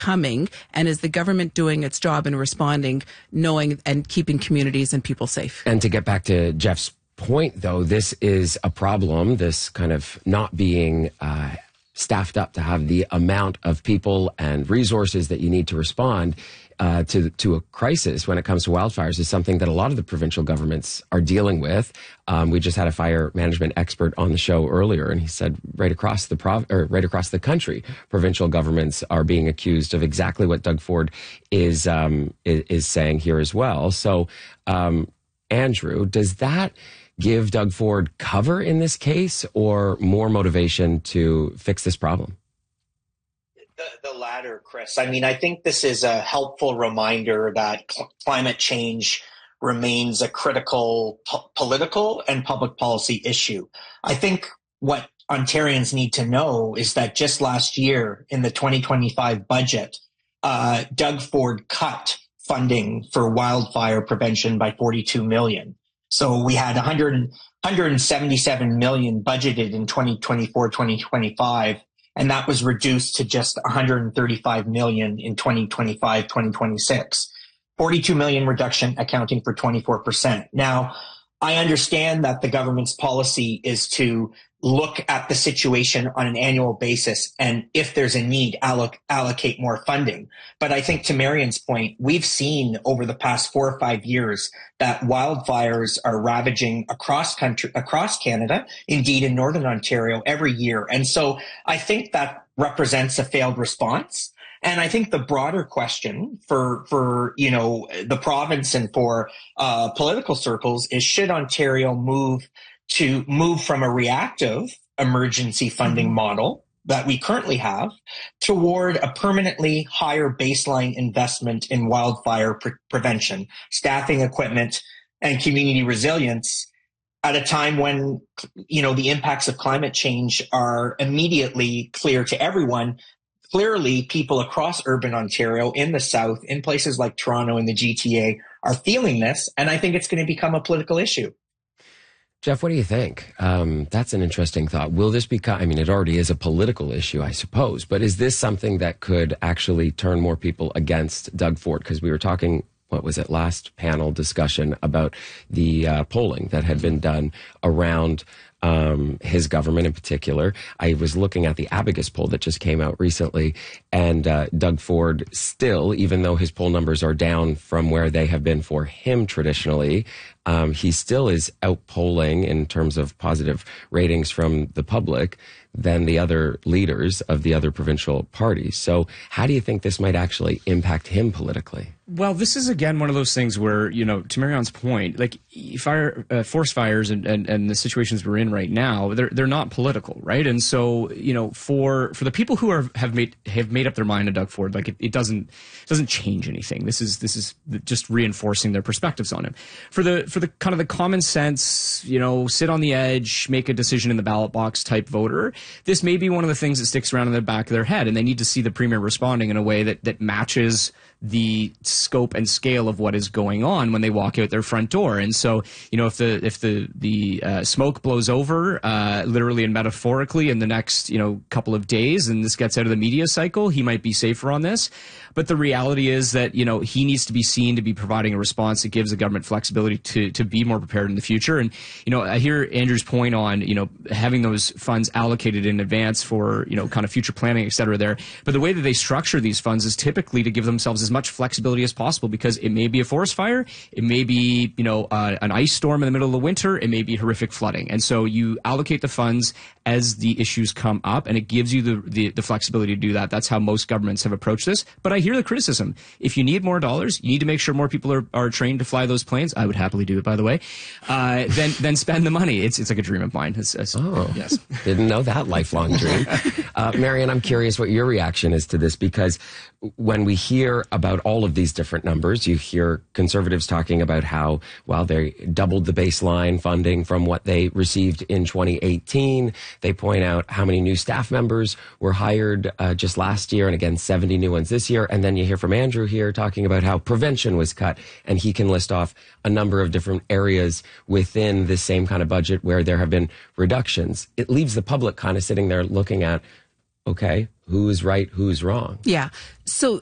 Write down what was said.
coming? And is the government doing its job in responding, knowing and keeping communities and people safe? And to get back to Jeff's point, though, this is a problem, this kind of not being staffed up to have the amount of people and resources that you need to respond to a crisis when it comes to wildfires is something that a lot of the provincial governments are dealing with. We just had a fire management expert on the show earlier, and he said right across the country, provincial governments are being accused of exactly what Doug Ford is saying here as well. So, Andrew, does that give Doug Ford cover in this case or more motivation to fix this problem? The latter, Chris. I mean, I think this is a helpful reminder that climate change remains a critical political and public policy issue. I think what Ontarians need to know is that just last year in the 2025 budget, Doug Ford cut funding for wildfire prevention by $42 million. So we had $177 million budgeted in 2024-2025, and that was reduced to just $135 million in 2025-2026. $42 million reduction accounting for 24%. Now, I understand that the government's policy is to look at the situation on an annual basis and if there's a need, allocate more funding. But I think to Marion's point, we've seen over the past 4 or 5 years that wildfires are ravaging across Canada, indeed in Northern Ontario every year. And so I think that represents a failed response. And I think the broader question for the province and for political circles is, should Ontario move from a reactive emergency funding model that we currently have toward a permanently higher baseline investment in wildfire prevention, staffing, equipment, and community resilience at a time when, the impacts of climate change are immediately clear to everyone. Clearly, people across urban Ontario, in the South, in places like Toronto and the GTA are feeling this, and I think it's going to become a political issue. Jeff, what do you think? That's an interesting thought. Will this become, it already is a political issue, I suppose, but is this something that could actually turn more people against Doug Ford? Because we were talking, last panel discussion about the polling that had been done around his government in particular. I was looking at the Abacus poll that just came out recently, and Doug Ford still, even though his poll numbers are down from where they have been for him traditionally, he still is outpolling in terms of positive ratings from the public than the other leaders of the other provincial parties. So how do you think this might actually impact him politically? Well, this is, again, one of those things where, to Marion's point, like forest fires and the situations we're in right now, they're not political, right? And so, for the people who have made up their mind to Doug Ford, like it doesn't change anything. This is just reinforcing their perspectives on him. For the kind of the common sense, sit on the edge, make a decision in the ballot box type voter, this may be one of the things that sticks around in the back of their head, and they need to see the premier responding in a way that matches the scope and scale of what is going on when they walk out their front door. And so, if the smoke blows over, literally and metaphorically, in the next, couple of days, and this gets out of the media cycle, he might be safer on this. But the reality is that, he needs to be seen to be providing a response that gives the government flexibility to be more prepared in the future. And, I hear Andrew's point on, having those funds allocated in advance for, kind of future planning, et cetera there. But the way that they structure these funds is typically to give themselves as much flexibility as possible, because it may be a forest fire, it may be, an ice storm in the middle of the winter, it may be horrific flooding. And so you allocate the funds as the issues come up, and it gives you the flexibility to do that. That's how most governments have approached this. But I hear the criticism. If you need more dollars, you need to make sure more people are trained to fly those planes. I would happily do it, by the way. Then spend the money. It's like a dream of mine. Yes. Didn't know that lifelong dream. Marion, I'm curious what your reaction is to this, because when we hear about all of these different numbers, you hear conservatives talking about how, they doubled the baseline funding from what they received in 2018. They point out how many new staff members were hired just last year, and again, 70 new ones this year. And then you hear from Andrew here talking about how prevention was cut, and he can list off a number of different areas within this same kind of budget where there have been reductions. It leaves the public kind of sitting there looking at, okay, who is right, who is wrong. Yeah. So